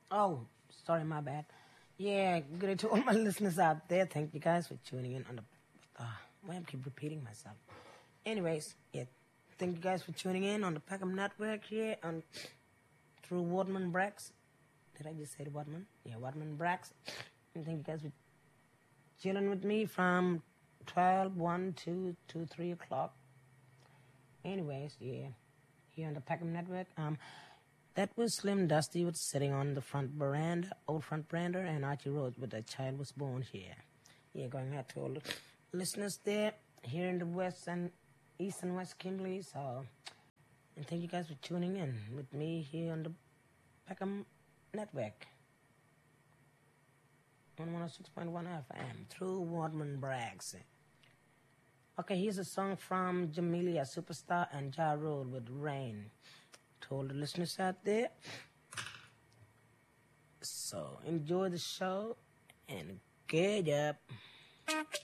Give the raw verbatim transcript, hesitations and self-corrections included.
Oh, sorry, my bad. Yeah, good day to all my listeners out there. Thank you guys for tuning in on the. Uh, why I keep repeating myself. Anyways, yeah, thank you guys for tuning in on the Peckham Network here on through Wadman Brax. Did I just say the Wadman? Yeah, Wadman Brax. And thank you guys for chilling with me from twelve, one, two, two, three o'clock. Anyways, yeah, here on the Peckham Network. Um, that was Slim Dusty was sitting on the front veranda, old front veranda, and Archie Rhodes with a child was born here. Yeah, going out to all the listeners there here in the West and East and West Kimberley. So, and thank you guys for tuning in with me here on the Peckham Network on one oh six point one F M through Wadman Brags. Okay, here's a song from Jamelia Superstar and Ja Rule with Rain. To all the listeners out there. So enjoy the show and get up.